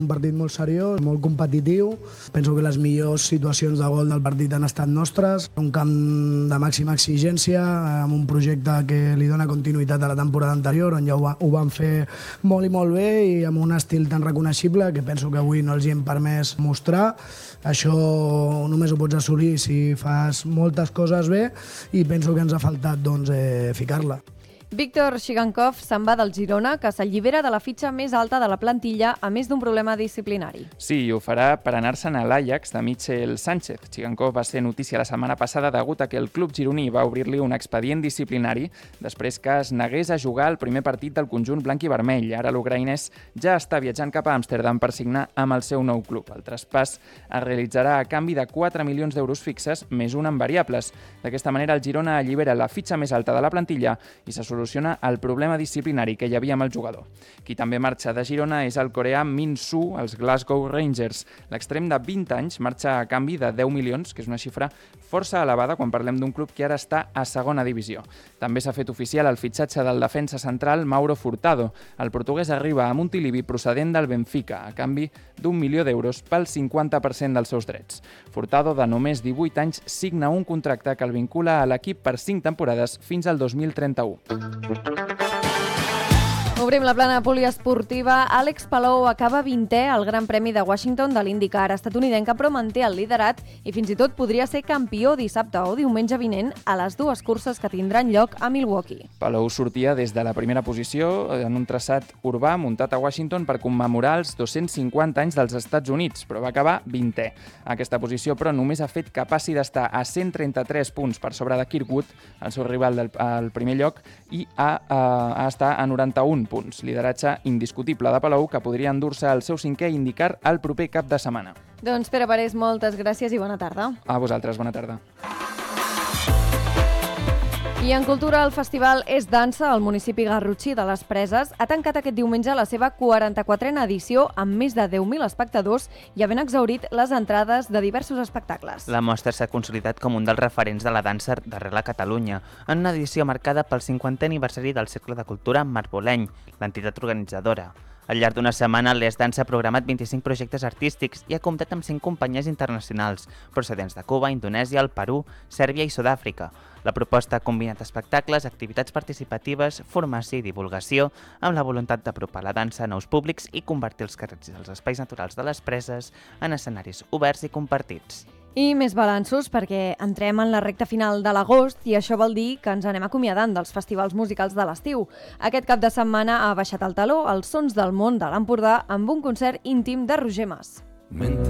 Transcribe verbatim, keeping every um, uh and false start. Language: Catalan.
Un partit molt seriós, molt competitiu. Penso que les millors situacions de gol del partit han estat nostres. Un camp de màxima exigència, amb un projecte que li dona continuïtat a la temporada anterior, on ja ho, va, ho van fer molt i molt bé i amb un estil tan reconeixible que penso que avui no els hi hem permès mostrar. Això només ho pots assolir si fas moltes coses bé i penso que ens ha faltat doncs, eh, ficar-la. Víctor Xigankov se'n va del Girona, que s'allibera de la fitxa més alta de la plantilla a més d'un problema disciplinari. Sí, i ho farà per anar-se'n a l'Ajax de Mitchell Sánchez. Xigankov va ser notícia la setmana passada degut a que el club gironí va obrir-li un expedient disciplinari després que es negués a jugar el primer partit del conjunt blanc i vermell. Ara l'ucraïnès ja està viatjant cap a Amsterdam per signar amb el seu nou club. El traspàs es realitzarà a canvi de quatre milions d'euros fixes més un en variables. D'aquesta manera el Girona allibera la fitxa més alta de la plantilla i se soluciona el problema disciplinari que hi havia amb el jugador. Qui també marxa de Girona és el coreà Min Soo, als Glasgow Rangers. L'extrem de vint anys marxa a canvi de deu milions, que és una xifra força elevada quan parlem d'un club que ara està a segona divisió. També s'ha fet oficial el fitxatge del defensa central Mauro Furtado. El portuguès arriba a Montilivi procedent del Benfica, a canvi d'un milió d'euros pel cinquanta per cent dels seus drets. Furtado, de només divuit anys, signa un contracte que el vincula a l'equip per cinc temporades fins al dos mil trenta-u. Obrim la plana poliesportiva. Àlex Palou acaba vintè al Gran Premi de Washington de l'IndyCar estatunidenca, però manté el liderat i fins i tot podria ser campió dissabte o diumenge vinent a les dues curses que tindran lloc a Milwaukee. Palou sortia des de la primera posició en un traçat urbà muntat a Washington per commemorar els dos-cents cinquanta anys dels Estats Units, però va acabar vintè. Aquesta posició, però, només ha fet que passi d'estar a cent trenta-tres punts per sobre de Kirkwood, el seu rival del al primer lloc, i a, a, a estar a noranta-un punts. Lideratge indiscutible de Palou, que podria endur-se el seu cinquè IndyCar el proper cap de setmana. Doncs Pere Parés, moltes gràcies i bona tarda. A vosaltres, bona tarda. I en cultura, el festival És Dansa al municipi garrotxí de les Preses ha tancat aquest diumenge la seva quaranta-quatrena edició amb més de deu mil espectadors i havent exhaurit les entrades de diversos espectacles. La mostra s'ha consolidat com un dels referents de la dansa d'arrel a Catalunya, en una edició marcada pel cinquantè aniversari del Cercle de Cultura Marboleny, l'entitat organitzadora. Al llarg d'una setmana, l'Es Dansa ha programat vint-i-cinc projectes artístics i ha comptat amb cinc companyies internacionals, procedents de Cuba, Indonèsia, el Perú, Sèrbia i Sud-àfrica. La proposta ha combinat espectacles, activitats participatives, formació i divulgació, amb la voluntat d'apropar la dansa a nous públics i convertir els carrers i els espais naturals de les preses en escenaris oberts i compartits. I més balanços perquè entrem en la recta final de l'agost i això vol dir que ens anem acomiadant dels festivals musicals de l'estiu. Aquest cap de setmana ha baixat el taló als Sons del Món de l'Empordà amb un concert íntim de Roger Mas. Mentre